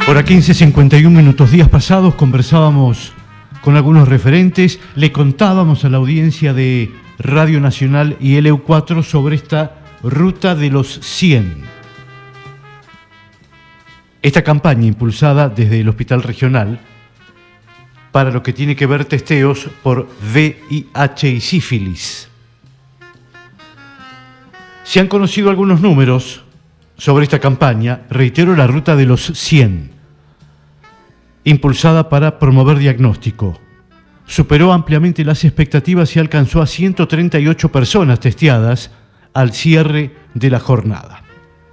Hora 15:51, días pasados, conversábamos con algunos referentes, le contábamos a la audiencia de Radio Nacional y LU4 sobre esta Ruta de los 100. Esta campaña impulsada desde el Hospital Regional para lo que tiene que ver testeos por VIH y sífilis. Se han conocido algunos números sobre esta campaña, reitero, la Ruta de los 100, impulsada para promover diagnóstico. Superó ampliamente las expectativas y alcanzó a 138 personas testeadas al cierre de la jornada.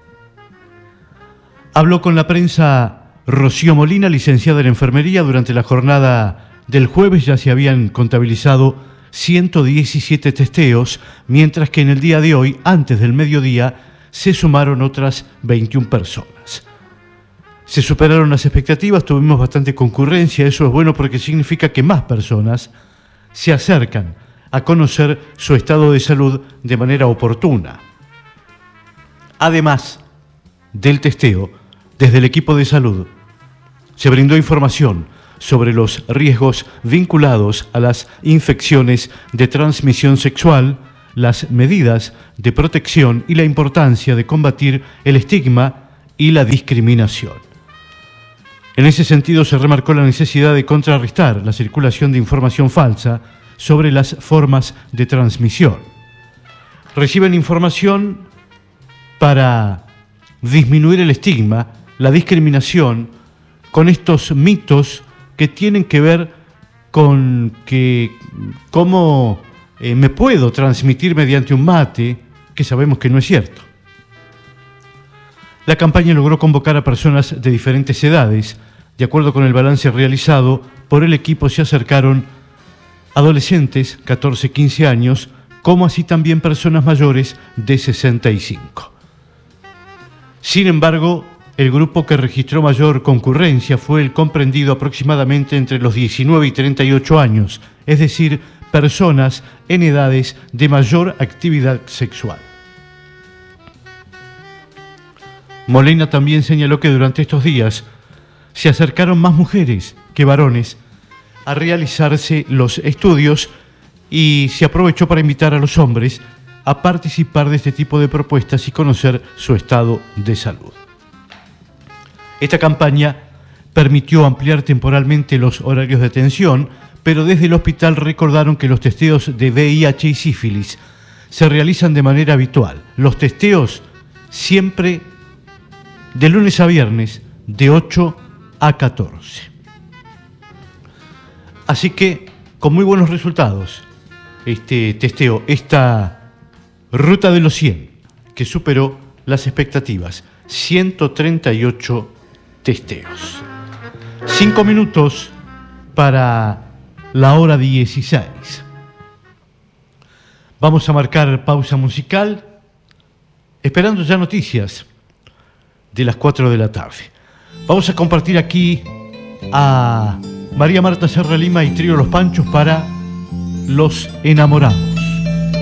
Habló con la prensa Rocío Molina, licenciada en enfermería. Durante la jornada del jueves ya se habían contabilizado 117 testeos, mientras que en el día de hoy, antes del mediodía, se sumaron otras 21 personas. Se superaron las expectativas, tuvimos bastante concurrencia. Eso es bueno porque significa que más personas se acercan a conocer su estado de salud de manera oportuna. Además del testeo, desde el equipo de salud se brindó información sobre los riesgos vinculados a las infecciones de transmisión sexual, las medidas de protección y la importancia de combatir el estigma y la discriminación. En ese sentido, se remarcó la necesidad de contrarrestar la circulación de información falsa sobre las formas de transmisión. Reciben información para disminuir el estigma, la discriminación, con estos mitos que tienen que ver con que cómo me puedo transmitir mediante un mate, que sabemos que no es cierto. La campaña logró convocar a personas de diferentes edades. De acuerdo con el balance realizado por el equipo, se acercaron adolescentes, 14-15 años, como así también personas mayores de 65. Sin embargo, el grupo que registró mayor concurrencia fue el comprendido aproximadamente entre los 19 y 38 años, es decir, personas en edades de mayor actividad sexual. Molina también señaló que durante estos días se acercaron más mujeres que varones a realizarse los estudios y se aprovechó para invitar a los hombres a participar de este tipo de propuestas y conocer su estado de salud. Esta campaña permitió ampliar temporalmente los horarios de atención, pero desde el hospital recordaron que los testeos de VIH y sífilis se realizan de manera habitual. Los testeos siempre de lunes a viernes, de 8 a 14. Así que, con muy buenos resultados, este testeo, esta Ruta de los 100, que superó las expectativas, 138 testeos. 5 minutos para la hora 16. Vamos a marcar pausa musical, esperando ya noticias de las 4 de la tarde. Vamos a compartir aquí a María Marta Serra Lima y Trío Los Panchos para Los Enamorados.